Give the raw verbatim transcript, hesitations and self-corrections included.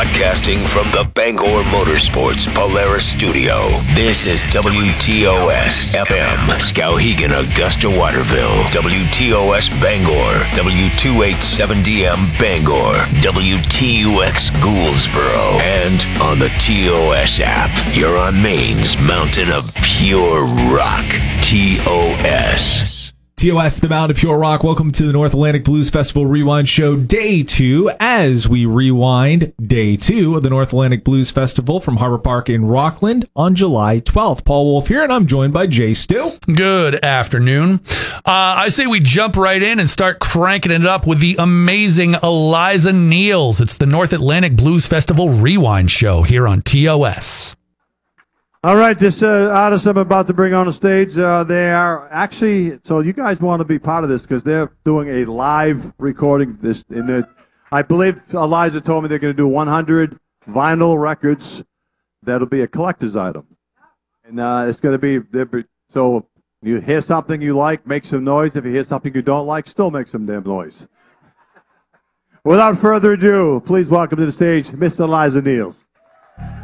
Broadcasting from the Bangor Motorsports Polaris Studio. This is W T O S F M, Skowhegan, Augusta, Waterville. W T O S Bangor, W two eighty-seven D M Bangor, W T U X Gouldsboro, and on the T O S app. You're on Maine's mountain of pure rock. T O S. T O S, the Mountain of Pure Rock. Welcome to the North Atlantic Blues Festival Rewind Show, Day two, as we rewind Day two of the North Atlantic Blues Festival from Harbor Park in Rockland on July twelfth. Paul Wolf here, and I'm joined by Jay Stu. Good afternoon. Uh, I say we jump right in and start cranking it up with the amazing Eliza Neals. It's the North Atlantic Blues Festival Rewind Show here on T O S. All right, this uh, artist I'm about to bring on the stage, uh, they are actually, so you guys want to be part of this because they're doing a live recording. This, in the, I believe Eliza told me they're going to do one hundred vinyl records. That'll be a collector's item. And uh, it's going to be, so you hear something you like, make some noise. If you hear something you don't like, still make some damn noise. Without further ado, please welcome to the stage Miss Eliza Neals.